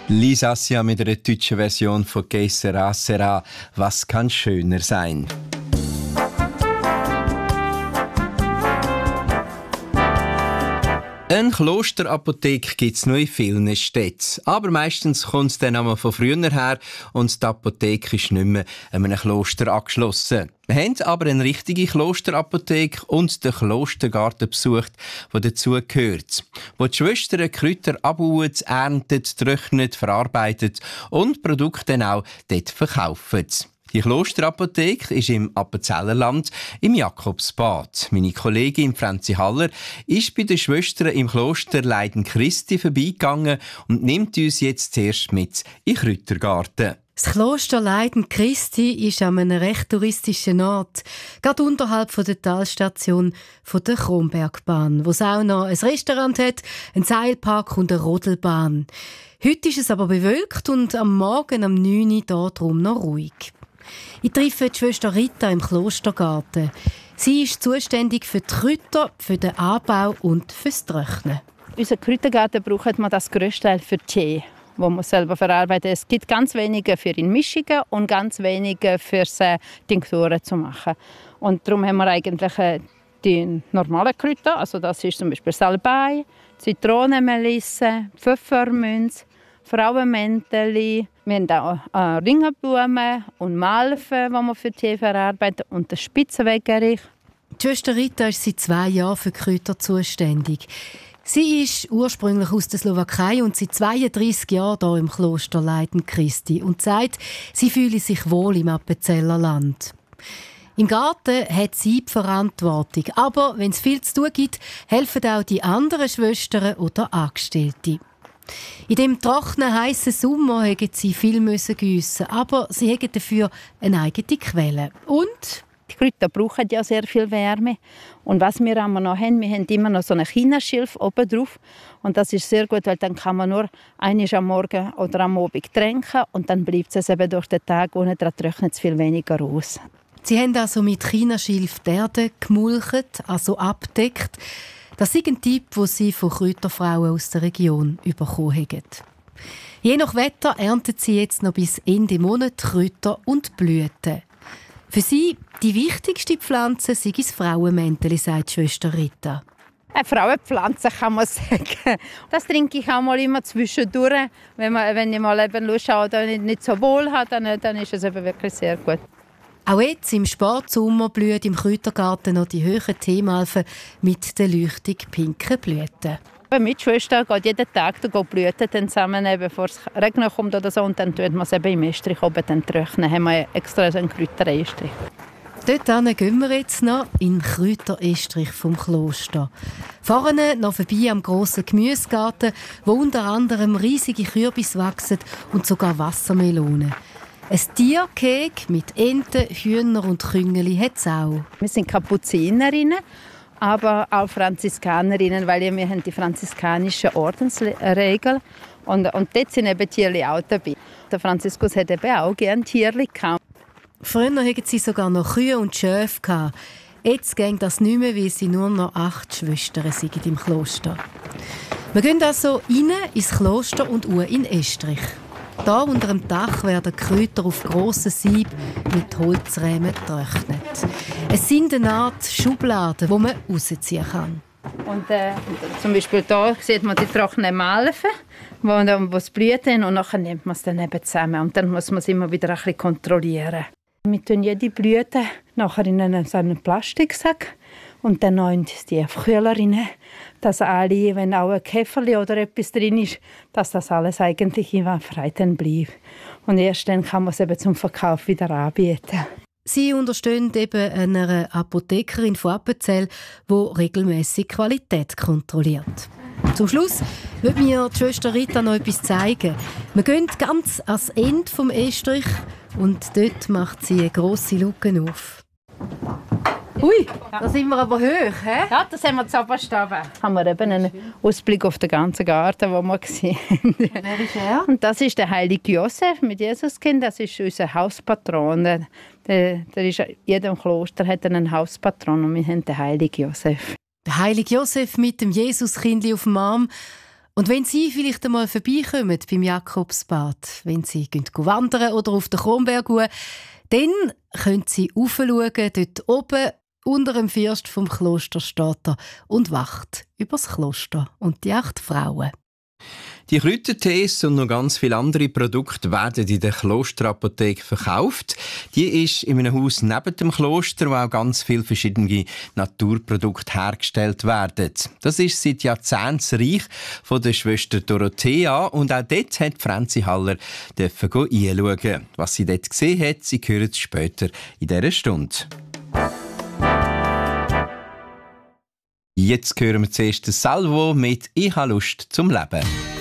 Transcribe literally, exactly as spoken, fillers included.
Lisa Assia mit einer deutschen Version von Que sera sera. Was kann schöner sein? Eine Klosterapotheke gibt es noch in vielen Städten. Aber meistens kommt es dann einmal von früher her und die Apotheke ist nicht mehr an einem Kloster angeschlossen. Wir haben aber eine richtige Klosterapotheke und den Klostergarten besucht, der dazu gehört. Wo die Schwestern Kräuter abbauen, ernten, trocknen, verarbeiten und Produkte dann auch dort verkaufen. Die Klosterapotheke ist im Appenzellerland im Jakobsbad. Meine Kollegin Franzi Haller ist bei den Schwestern im Kloster Leiden Christi vorbeigegangen und nimmt uns jetzt zuerst mit in den Kräutergarten. Das Kloster Leiden Christi ist an einem recht touristischen Ort, gerade unterhalb von der Talstation von der Kronbergbahn, wo es auch noch ein Restaurant hat, einen Seilpark und eine Rodelbahn. Heute ist es aber bewölkt und am Morgen um neun Uhr dort drum noch ruhig. Ich treffe die Schwester Rita im Klostergarten. Sie ist zuständig für die Kräuter, für den Anbau und fürs Trocknen. Unser Kräutergarten braucht man das grösste Teil für Tee, wo man selber verarbeitet. Es gibt ganz wenige für in Mischungen und ganz wenige für Tinkturen zu machen. Und darum haben wir eigentlich die normalen Kräuter. Also das ist zum Beispiel Salbei, Zitronenmelisse, Pfefferminz, Frauenmänteli. Wir haben auch äh, Ringelblumen und Malven, die wir für Tee verarbeiten, und den Spitzenwegerich. Die Schwester Rita ist seit zwei Jahren für Kräuter zuständig. Sie ist ursprünglich aus der Slowakei und seit zweiunddreissig Jahren hier im Kloster Leiden Christi und sagt, sie fühle sich wohl im Appenzellerland. Im Garten hat sie die Verantwortung, aber wenn es viel zu tun gibt, helfen auch die anderen Schwestern oder Angestellte. In dem trockenen, heissen Sommer mussten sie viel giessen, aber sie haben dafür eine eigene Quelle. Und die Kräuter brauchen ja sehr viel Wärme. Und was wir auch noch haben, wir haben immer noch so eine Chinaschilf oben drauf. Und das ist sehr gut, weil dann kann man nur einmal am Morgen oder am Abend tränken und dann bleibt es eben durch den Tag, ohne daran trocknet es viel weniger aus. Sie haben also mit Chinaschilf die Erde gemulcht, also abdeckt. Das ist ein Tipp, den sie von Kräuterfrauen aus der Region bekommen haben. Je nach Wetter ernten sie jetzt noch bis Ende Monat Kräuter und Blüten. Für sie die wichtigste Pflanze sei das Frauenmänteli, sagt Schwester Rita. Eine Frauenpflanze kann man sagen. Das trinke ich auch mal immer zwischendurch. Wenn, man, wenn ich mal eben Lust habe oder nicht so wohl habe, dann, dann ist es eben wirklich sehr gut. Auch jetzt im Spätsommer blühen im Kräutergarten noch die hohen Teemalven mit den leuchtig pinken Blüten. Meine Schwester geht jeden Tag Blüten dann zusammen, bevor es regnen kommt oder so. Und dann tun wir es eben im Estrich oben dann trocknen. Dann haben wir extra so einen Kräuterestrich. Dort gehen wir jetzt noch in den Kräuterestrich vom Kloster. Vorne noch vorbei am grossen Gemüsegarten, wo unter anderem riesige Kürbisse wachsen und sogar Wassermelonen. Ein Tierkeg mit Enten, Hühnern und Küngeli hat es auch. Wir sind Kapuzinerinnen, aber auch Franziskanerinnen, weil wir haben die franziskanische Ordensregel und, und dort sind eben Tiere auch dabei. Der Franziskus hat eben auch gerne Tiere gehabt. Früher hatten sie sogar noch Kühe und Schafe. Jetzt geht das nicht mehr, weil sie nur noch acht Schwestern sind im Kloster. Wir gehen also rein ins Kloster und uhr in den Estrich. Hier unter dem Dach werden Kräuter auf grossen Sieb mit Holzrähmen getrocknet. Es sind eine Art Schubladen, die man rausziehen kann. Und, äh, zum Beispiel hier sieht man die trockenen Malven, wo, wo es blüht, und dann nimmt man es dann eben zusammen. Und dann muss man es immer wieder ein bisschen kontrollieren. Wir tun jede Blüte nachher in einen, so einen Plastiksack und dann noch in die Kühler rein, dass alle, wenn auch ein Käferli oder etwas drin ist, dass das alles eigentlich immer frei dann bleibt. Und erst dann kann man es eben zum Verkauf wieder anbieten. Sie unterstehen eben einer Apothekerin von Appenzell, die regelmässig Qualität kontrolliert. Zum Schluss wird mir die Schwester Rita noch etwas zeigen. Wir gehen ganz ans Ende des Estrich und dort macht sie eine grosse Luke auf. Ui, da sind wir aber hoch, hä? Ja, das haben wir zu oberst oben. Haben wir eben einen Ausblick auf den ganzen Garten, den wir gesehen haben. Wer ist er? Und das ist der heilige Josef mit Jesuskind. Das ist unser Hauspatron. Der, der ist, jedem Kloster hat einen Hauspatron und wir haben den heiligen Josef. Der heilige Josef mit dem Jesuskind auf dem Arm. Und wenn Sie vielleicht einmal vorbeikommen beim Jakobsbad, wenn Sie gehen wandern oder auf den Kronberg gehen, dann können Sie raufschauen, dort oben unter dem First vom Kloster steht er und wacht über das Kloster und die acht Frauen. Die Kräutertees und noch ganz viele andere Produkte werden in der Klosterapotheke verkauft. Die ist in einem Haus neben dem Kloster, wo auch ganz viele verschiedene Naturprodukte hergestellt werden. Das ist seit Jahrzehnten das Reich von der Schwester Dorothea und auch dort hat Franzi Haller reinschauen. Was sie dort gesehen hat, sie hören es später in dieser Stunde. Jetzt hören wir zuerst das Salvo mit «Ich habe Lust zum Leben».